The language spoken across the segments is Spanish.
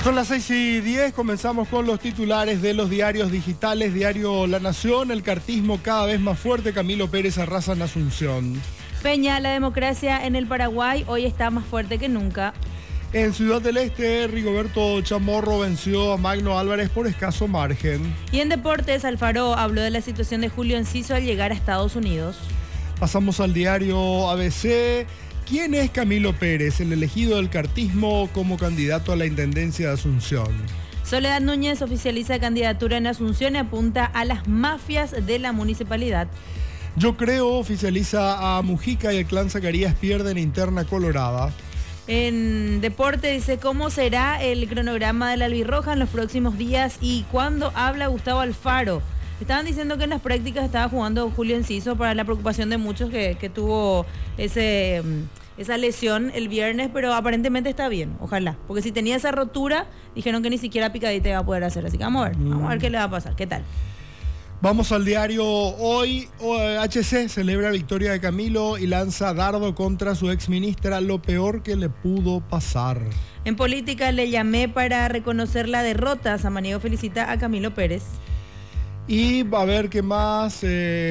Son las 6:10, comenzamos con los titulares de los diarios digitales. Diario La Nación, el cartismo cada vez más fuerte, Camilo Pérez arrasa en Asunción. Peña, la democracia en el Paraguay hoy está más fuerte que nunca. En Ciudad del Este, Rigoberto Chamorro venció a Magno Álvarez por escaso margen. Y en deportes, Alfaro habló de la situación de Julio Enciso al llegar a Estados Unidos. Pasamos al diario ABC. ¿Quién es Camilo Pérez, el elegido del cartismo como candidato a la intendencia de Asunción? Soledad Núñez oficializa candidatura en Asunción y apunta a las mafias de la municipalidad. Yo Creo oficializa a Mujica y el clan Zacarías pierden interna colorada. En deporte dice cómo será el cronograma de la albirroja en los próximos días y cuándo habla Gustavo Alfaro. Estaban diciendo que en las prácticas estaba jugando Julio Enciso para la preocupación de muchos que tuvo esa lesión el viernes, pero aparentemente está bien, ojalá. Porque si tenía esa rotura, dijeron que ni siquiera picadita iba a poder hacer. Así que vamos a ver qué le va a pasar, qué tal. Vamos al diario Hoy. HC celebra victoria de Camilo y lanza dardo contra su exministra, lo peor que le pudo pasar. En política le llamé para reconocer la derrota. Samaniego felicita a Camilo Pérez. Y va a ver qué más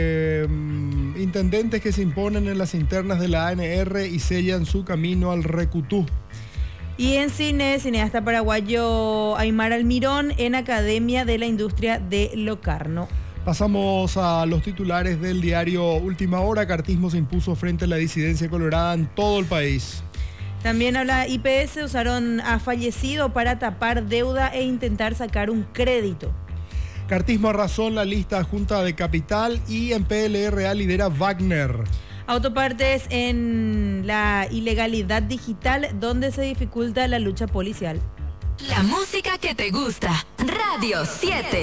intendentes que se imponen en las internas de la ANR y sellan su camino al Recutú. Y en cine, cineasta paraguayo Aymar Almirón en Academia de la Industria de Locarno. Pasamos a los titulares del diario Última Hora. Cartismo se impuso frente a la disidencia colorada en todo el país. También habla IPS, usaron a fallecido para tapar deuda e intentar sacar un crédito. Cartismo arrasó en la lista junta de Capital y en PLRA lidera Wagner. Autopartes en la ilegalidad digital donde se dificulta la lucha policial. La música que te gusta. Radio 7.